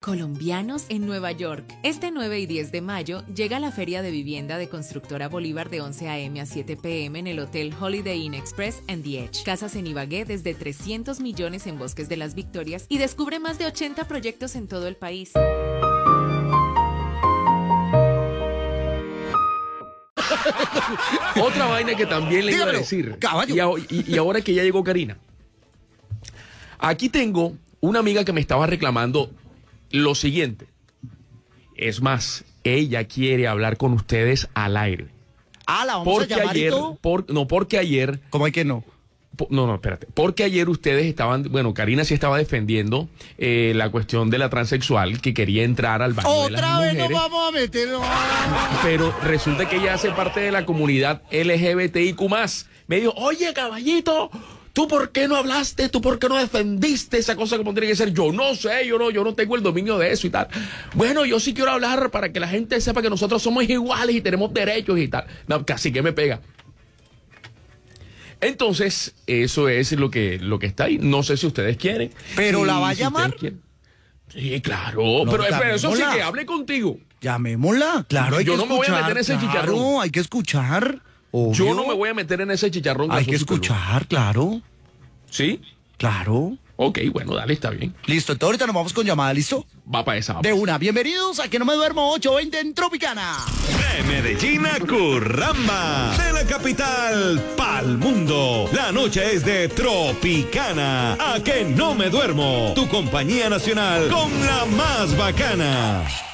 Colombianos en Nueva York. Este 9 y 10 de mayo llega la Feria de Vivienda de Constructora Bolívar de 11 a.m. a 7 p.m. en el Hotel Holiday Inn Express and The Edge. Casas en Ibagué desde 300 millones en Bosques de las Victorias y descubre más de 80 proyectos en todo el país. Otra vaina que también le iba a decir. Caballo. Y ahora que ya llegó Karina. Aquí tengo una amiga que me estaba reclamando lo siguiente. Es más, ella quiere hablar con ustedes al aire. La vamos a llamar ayer, y todo. Porque ayer... ¿Cómo hay que no? No, espérate. Porque ayer ustedes estaban... Bueno, Karina sí estaba defendiendo la cuestión de la transexual que quería entrar al baño de las Otra vez mujeres. nos vamos a meter. Pero resulta que ella hace parte de la comunidad LGBTIQ+. Me dijo, oye, caballito, ¿tú por qué no hablaste? ¿Tú por qué no defendiste esa cosa como tiene que ser? Yo no sé, yo no tengo el dominio de eso y tal. Bueno, yo sí quiero hablar para que la gente sepa que nosotros somos iguales y tenemos derechos y tal. No, casi que me pega. Entonces, eso es lo que está ahí. No sé si ustedes quieren. ¿Pero la va a llamar? Sí, claro. No, pero eso sí llamémosla. que hable contigo. Llamémosla. Claro, hay Yo que no me voy a meter en ese chicharrón. No, hay que escuchar. Obvio. Yo no me voy a meter en ese chicharrón. Hay que escuchar, claro. ¿Sí? Claro. Ok, bueno, dale, está bien. Listo, entonces ahorita nos vamos con llamada, ¿listo? Va para esa. De una. Bienvenidos a Que No Me Duermo 820 en Tropicana. De Medellín a Curramba, de la capital pa'l mundo. La noche es de Tropicana. A Que No Me Duermo, tu compañía nacional con la más bacana.